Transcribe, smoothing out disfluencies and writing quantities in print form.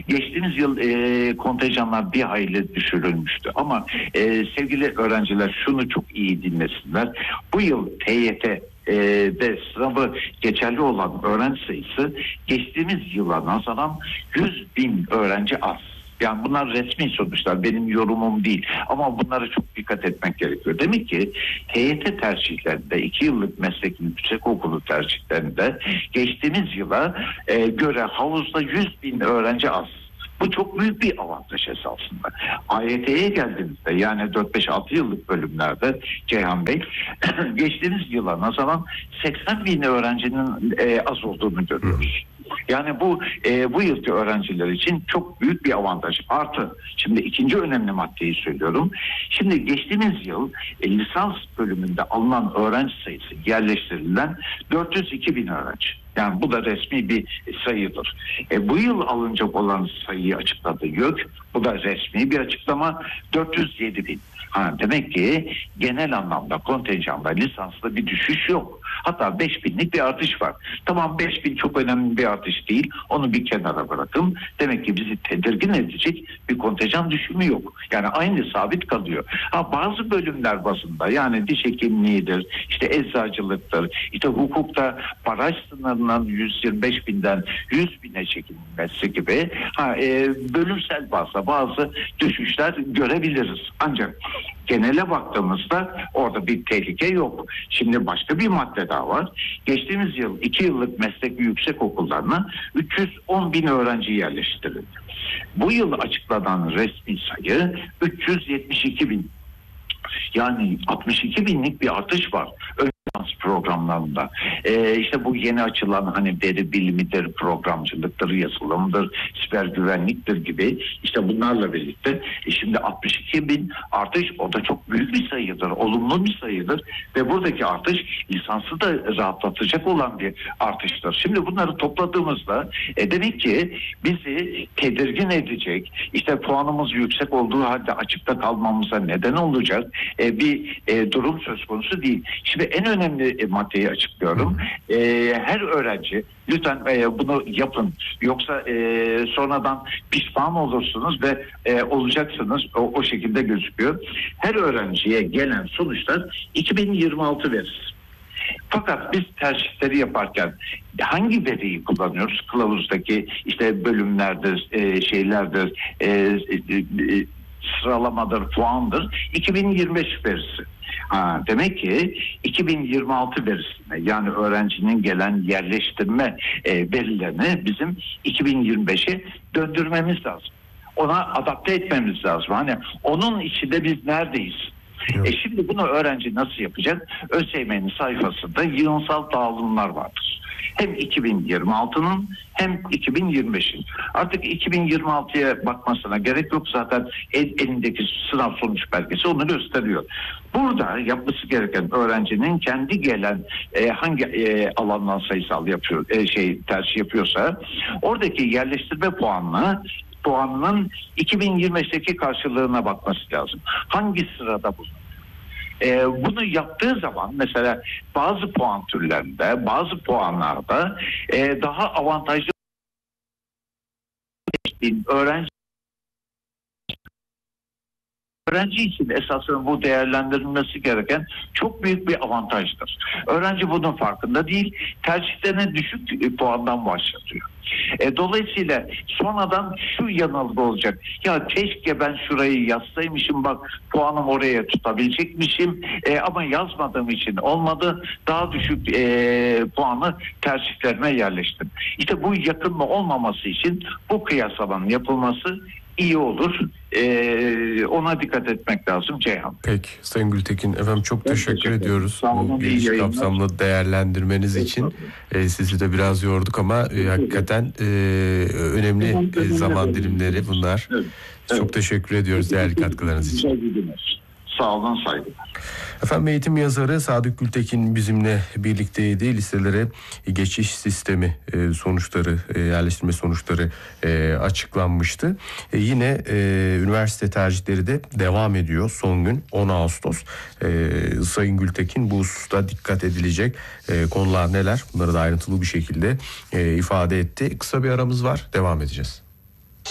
Geçtiğimiz yıl kontenjanlar bir hayli düşürülmüştü. Ama sevgili öğrenciler şunu çok iyi dinlesinler. Bu yıl TYT de sınavı geçerli olan öğrenci sayısı geçtiğimiz yıla nazaran 100.000 öğrenci az. Yani bunlar resmi sonuçlar, benim yorumum değil. Ama bunlara çok dikkat etmek gerekiyor. Demek ki TYT tercihlerinde, 2 yıllık meslek yüksekokulu tercihlerinde geçtiğimiz yıla göre havuzda 100.000 öğrenci az. Bu çok büyük bir avantaj esasında. AYT'ye geldiğimizde, yani 4-5-6 yıllık bölümlerde Ceyhan Bey, geçtiğimiz yıla nazaran 80.000 öğrencinin az olduğunu görüyoruz. Yani bu yılki öğrenciler için çok büyük bir avantaj. Artı, şimdi ikinci önemli maddeyi söylüyorum. Şimdi geçtiğimiz yıl lisans bölümünde alınan öğrenci sayısı, yerleştirilen 402.000 öğrenci. Yani bu da resmi bir sayıdır. Bu yıl alınacak olan sayıyı açıkladı YÖK. Bu da resmi bir açıklama, 407.000. Demek ki genel anlamda kontenjanda, lisansda bir düşüş yok. Hatta 5.000'lik bir artış var. Tamam, 5.000 çok önemli bir artış değil. Onu bir kenara bırakın. Demek ki bizi tedirgin edecek bir kontenjan düşümü yok. Yani aynı sabit kalıyor. Bazı bölümler bazında, yani diş hekimliğidir, işte eczacılıktır, işte hukukta baraj sınırından 125.000'den 100.000'e çekilmesi gibi bölümsel bazı düşüşler görebiliriz. Ancak genele baktığımızda orada bir tehlike yok. Şimdi başka bir madde daha var. Geçtiğimiz yıl 2 yıllık meslek yüksek okullarına 310.000 öğrenci yerleştirildi. Bu yıl açıklanan resmi sayı 372.000. Yani 62.000'lik bir artış var ön lisans programlarında. İşte bu yeni açılan hani veri bilimidir, programcılıktır, yazılımdır, siber güvenliktir gibi, işte bunlarla birlikte şimdi 62.000 artış, o da çok büyük bir sayıdır, olumlu bir sayıdır ve buradaki artış lisansı da rahatlatacak olan bir artıştır. Şimdi bunları topladığımızda demek ki bizi tedirgin edecek, işte puanımız yüksek olduğu halde açıkta kalmamıza neden olacak bir durum söz konusu değil. Şimdi en önemli maddeyi açıklıyorum. Her öğrenci lütfen bunu yapın. Yoksa sonradan pişman olursunuz ve olacaksınız. O şekilde gözüküyor. Her öğrenciye gelen sonuçlar 2026 verisi. Fakat biz tercihleri yaparken hangi veriyi kullanıyoruz? Kılavuzdaki işte bölümlerdir, şeylerdir, sıralamadır, puandır. 2025 verisi. Demek ki 2026 verisine, yani öğrencinin gelen yerleştirme verilerini bizim 2025'e döndürmemiz lazım. Ona adapte etmemiz lazım. Hani onun içinde biz neredeyiz? Şimdi bunu öğrenci nasıl yapacak? ÖSYM'nin sayfasında yığınsal dağılımlar vardır. Hem 2026'nın hem 2025'in. Artık 2026'ya bakmasına gerek yok, zaten elindeki sınav sonuç belgesi onu gösteriyor. Burada yapması gereken, öğrencinin kendi gelen hangi alandan sayısal yapıyor, tercih yapıyorsa oradaki yerleştirme puanının 2025'teki karşılığına bakması lazım. Hangi sırada bu? Bunu yaptığı zaman mesela bazı puan türlerinde, bazı puanlarda daha avantajlı öğrenci için esasında bu değerlendirilmesi gereken çok büyük bir avantajdır. Öğrenci bunun farkında değil, tercihlerine düşük puandan başlatıyor. Dolayısıyla sonradan şu yanılgı olacak. Ya keşke ben şurayı yazsaymışım, bak puanım oraya tutabilecekmişim ama yazmadığım için olmadı. Daha düşük puanı tercihlerime yerleştim. İşte bu yakınma olmaması için bu kıyaslamanın yapılması iyi olur. Ona dikkat etmek lazım Ceyhan. Peki Sayın Gültekin, efendim çok teşekkür ediyoruz. Bu geniş kapsamlı değerlendirmeniz için. Sizi de biraz yorduk ama hakikaten önemli zaman dilimleri bunlar. Evet. Çok teşekkür ediyoruz değerli katkılarınız için. Sağ olun, saygılar. Efendim eğitim yazarı Sadık Gültekin bizimle birlikteydi. Liselere geçiş sistemi sonuçları, yerleştirme sonuçları açıklanmıştı. Yine üniversite tercihleri de devam ediyor. Son gün 10 Ağustos. Sayın Gültekin bu hususta dikkat edilecek konular neler? Bunları da ayrıntılı bir şekilde ifade etti. Kısa bir aramız var. Devam edeceğiz.